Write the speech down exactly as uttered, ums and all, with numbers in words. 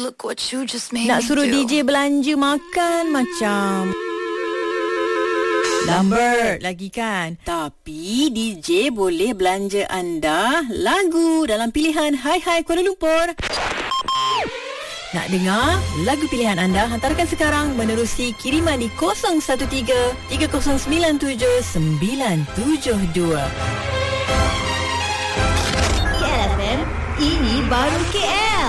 Look what you just made Nak me suruh do. D J belanja makan macam Lambert lagi kan. Tapi D J boleh belanja anda lagu dalam pilihan Hai Hai Kuala Lumpur. Nak dengar lagu pilihan anda? Hantarkan sekarang menerusi kiriman di kosong satu tiga tiga kosong sembilan tujuh sembilan tujuh dua. K L F M, ini baru K L.